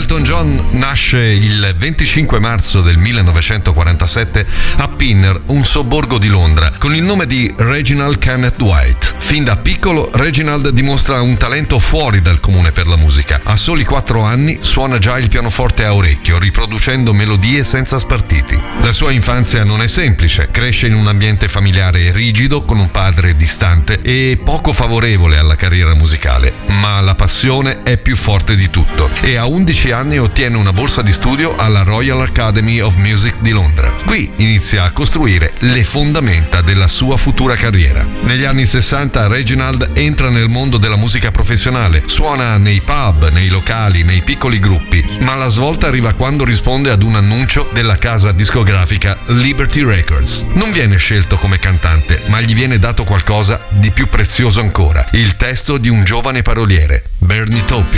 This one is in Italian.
Elton John nasce il 25 marzo del 1947 a Pinner, un sobborgo di Londra, con il nome di Reginald Kenneth White. Fin da piccolo Reginald dimostra un talento fuori dal comune per la musica. A soli 4 anni suona già il pianoforte a orecchio, riproducendo melodie senza spartiti. La sua infanzia non è semplice, cresce in un ambiente familiare rigido, con un padre distante e poco favorevole alla carriera musicale, ma la passione è più forte di tutto e a 11 anni ottiene una borsa di studio alla Royal Academy of Music di Londra. Qui inizia a costruire le fondamenta della sua futura carriera. Negli anni 60 Reginald entra nel mondo della musica professionale, suona nei pub, nei locali, nei piccoli gruppi, ma la svolta arriva quando risponde ad un annuncio della casa discografica Liberty Records. Non viene scelto come cantante, ma gli viene dato qualcosa di più prezioso ancora: il testo di un giovane paroliere, Bernie Taupin.